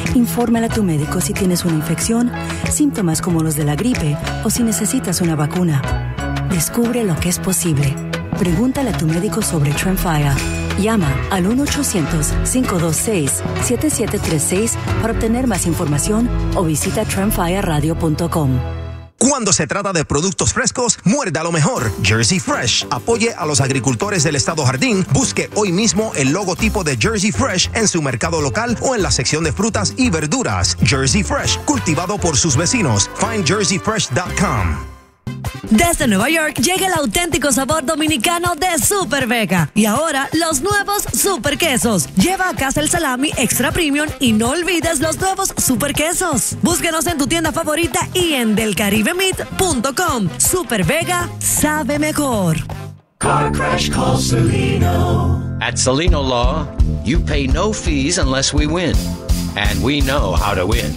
Infórmale a tu médico si tienes una infección, síntomas como los de la gripe o si necesitas una vacuna. Descubre lo que es posible. Pregúntale a tu médico sobre Tremfya. Llama al 1-800-526-7736 para obtener más información o visita tremfyaradio.com. Cuando se trata de productos frescos, muerda lo mejor. Jersey Fresh. Apoye a los agricultores del Estado Jardín. Busque hoy mismo el logotipo de Jersey Fresh en su mercado local o en la sección de frutas y verduras. Jersey Fresh, cultivado por sus vecinos. Find jerseyfresh.com. Desde Nueva York llega el auténtico sabor dominicano de Super Vega. Y ahora, los nuevos Super Quesos. Lleva a casa el salami extra premium y no olvides los nuevos Super Quesos. Búsquenos en tu tienda favorita y en delcaribemeat.com. Super Vega sabe mejor. Car Crash call Celino. At Celino Law, you pay no fees unless we win. And we know how to win.